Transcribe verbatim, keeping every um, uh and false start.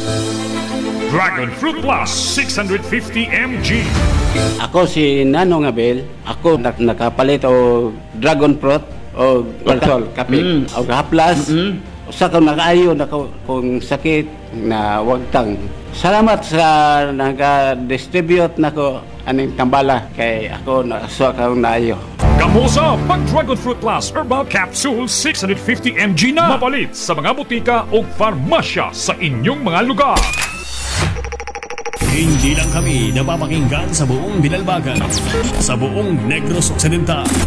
Dragon Fruit Plus six hundred fifty milligrams. Ako si Nanong Abel. Ako nak nakapalit o dragon fruit o alcohol, kape. Mm. O haplas. Mm. Usa ka nakaayo na ko- kung sakit na wagtang. Salamat sa naga-distribute nako aning tambala kay ako nakasuwa ka naayo. Gamosa pag Dragon Fruit Plus Herbal Capsule six hundred fifty milligrams na mapalit sa mga butika o farmasya sa inyong mga lugar. Hindi lang kami napapakinggan sa buong Binalbagan, sa buong Negros Occidental.